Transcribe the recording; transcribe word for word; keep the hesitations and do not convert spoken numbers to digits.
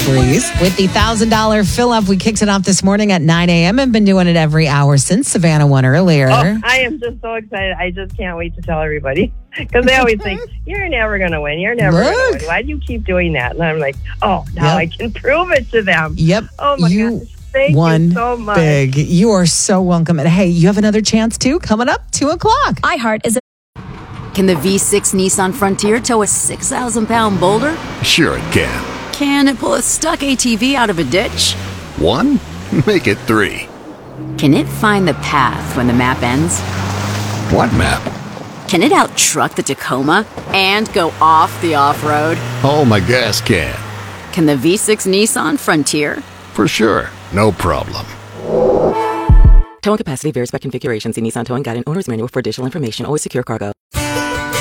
breeze. With the one thousand dollars fill-up, we kicked it off this morning at nine a.m. and been doing it every hour since. Savannah won earlier. Oh, I am just so excited. I just can't wait to tell everybody. Because they always think, you're never going to win. You're never going to win. Why do you keep doing that? And I'm like, oh, now Yep. I can prove it to them. Yep. Oh, my you gosh. Thank won you so much. big. You are so welcome. And hey, you have another chance too coming up two o'clock. iHeart is a... Can the V six Nissan Frontier tow a six thousand pound boulder? Sure it can. Can it pull a stuck A T V out of a ditch? One? Make it three. Can it find the path when the map ends? What map? Can it out-truck the Tacoma and go off the off-road? Oh, my gas can. Can the V six Nissan Frontier? For sure. No problem. Towing capacity varies by configuration. See Nissan Towing Guide and Owner's Manual for additional information. Always secure cargo.